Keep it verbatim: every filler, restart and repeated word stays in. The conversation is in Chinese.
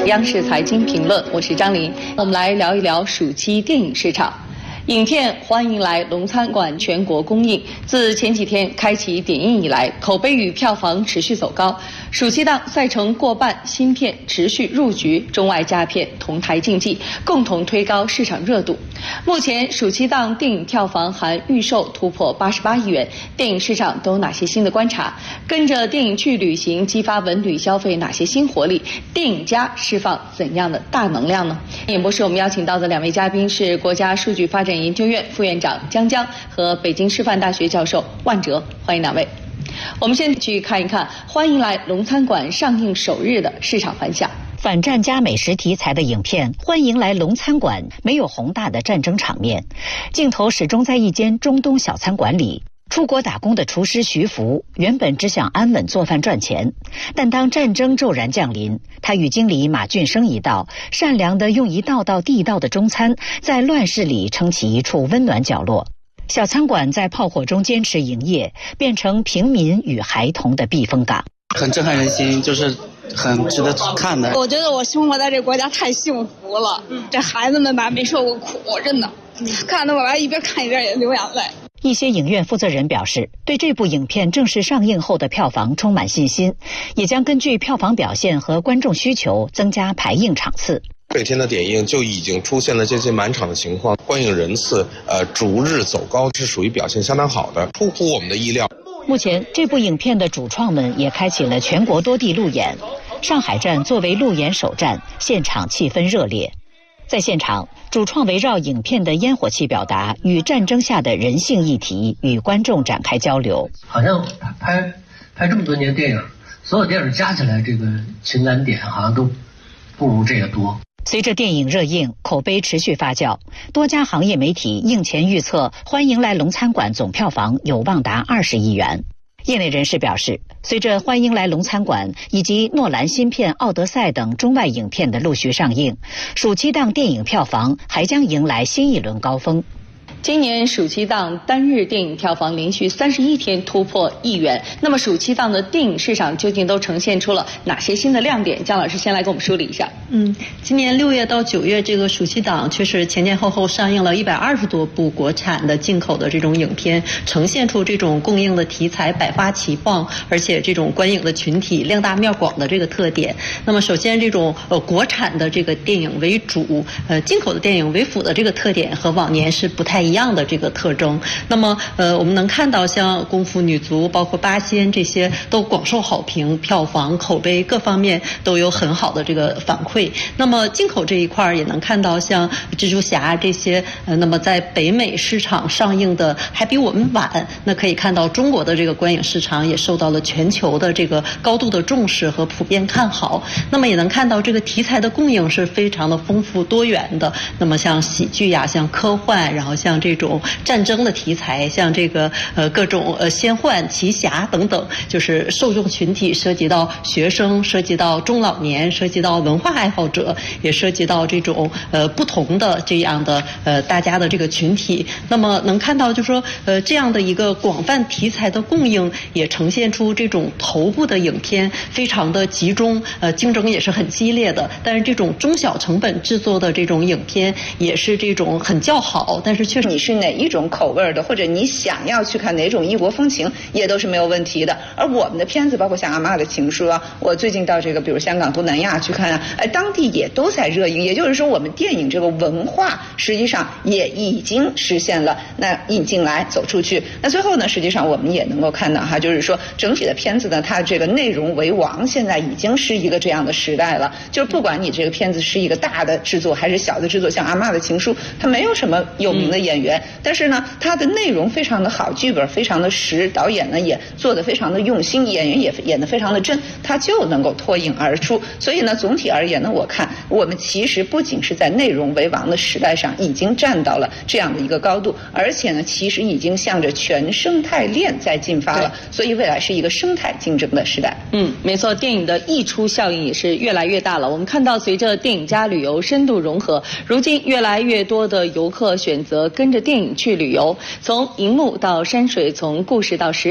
央视财经评论，我是张琳。我们来聊一聊暑期电影市场。影片《欢迎来龙餐馆》全国公映，自前几天开启点映以来，口碑与票房持续走高。暑期档赛程过半，新片持续入局，中外佳片同台竞技，共同推高市场热度。目前暑期档电影票房含预售突破八十八亿元，电影市场都有哪些新的观察？跟着电影去旅行，激发文旅消费哪些新活力？电影家释放怎样的大能量呢？演播室我们邀请到的两位嘉宾是国家数据发展研究院副院长姜江和北京师范大学教授万哲，欢迎两位。我们先去看一看《欢迎来龙餐馆》上映首日的市场反响。 反战加美食题材的影片《欢迎来龙餐馆》没有宏大的战争场面，镜头始终在一间中东小餐馆里。出国打工的厨师徐福原本只想安稳做饭赚钱，但当战争骤然降临，他与经理马俊生一道，善良地用一道道地道的中餐，在乱世里撑起一处温暖角落。小餐馆在炮火中坚持营业，变成平民与孩童的避风港。 很震撼人心，就是很值得看的。 我觉得我生活在这个国家太幸福了，嗯、这孩子们吧没受过苦，真的，嗯、看得我吧一边看一边也流眼泪。 一些影院负责人表示，对这部影片正式上映后的票房充满信心，也将根据票房表现和观众需求增加排映场次。 这天的点映就已经出现了这些满场的情况，观影人次呃逐日走高，是属于表现相当好的，出乎我们的意料。 目前这部影片的主创们也开启了全国多地路演，上海站作为路演首站，现场气氛热烈。在现场，主创围绕影片的烟火气表达与战争下的人性议题，与观众展开交流。 好像拍拍这么多年电影，所有电影加起来，这个情感点好像都不如这个多。 随着电影热映，口碑持续发酵，多家行业媒体映前预测《欢迎来龙餐馆》总票房有望达二十亿元。业内人士表示，随着《欢迎来龙餐馆》以及诺兰新片《奥德赛》等中外影片的陆续上映，暑期档电影票房还将迎来新一轮高峰。 今年暑期档单日电影票房连续三十一天突破亿元，那么暑期档的电影市场究竟都呈现出了哪些新的亮点？姜老师先来给我们梳理一下。 嗯，今年六月到九月这个暑期档，确实前前后后上映了一百二十多部国产的、进口的这种影片，呈现出这种供应的题材百花齐放，而且这种观影的群体量大面广的这个特点。那么首先这种呃国产的这个电影为主，呃进口的电影为辅的这个特点和往年是不太一样。一样的这个特征，那么呃，我们能看到像《功夫》《女足》包括《八仙》这些都广受好评，票房、口碑各方面都有很好的这个反馈。那么进口这一块也能看到像《蜘蛛侠》这些，呃，那么在北美市场上映的还比我们晚。那可以看到中国的这个观影市场也受到了全球的这个高度的重视和普遍看好。那么也能看到这个题材的供应是非常的丰富多元的。那么像喜剧呀，像科幻，然后像这种战争的题材，像这个呃各种呃仙幻奇侠等等，就是受众群体涉及到学生，涉及到中老年，涉及到文化爱好者，也涉及到这种呃不同的这样的呃大家的这个群体。那么能看到就是说呃这样的一个广泛题材的供应，也呈现出这种头部的影片非常的集中，呃竞争也是很激烈的。但是这种中小成本制作的这种影片也是这种很较好，但是确实。 你是哪一种口味的，或者你想要去看哪种异国风情，也都是没有问题的。而我们的片子，包括像《阿嬷的情书》啊，我最近到这个比如香港、东南亚去看啊，哎，当地也都在热映。也就是说，我们电影这个文化实际上也已经实现了那引进来走出去。那最后呢，实际上我们也能够看到哈，就是说整体的片子呢，它这个内容为王，现在已经是一个这样的时代了。就是不管你这个片子是一个大的制作还是小的制作，像《阿嬷的情书》，它没有什么有名的演员。嗯，但是呢，它的内容非常的好，剧本非常的实，导演呢也做得非常的用心，演员也演得非常的真，它就能够脱颖而出。所以呢，总体而言呢，我看我们其实不仅是在内容为王的时代上已经站到了这样的一个高度，而且呢，其实已经向着全生态链在进发了。所以未来是一个生态竞争的时代。 嗯，没错，电影的溢出效应也是越来越大了。我们看到，随着电影加旅游深度融合，如今越来越多的游客选择跟着电影去旅游，从荧幕到山水，从故事到实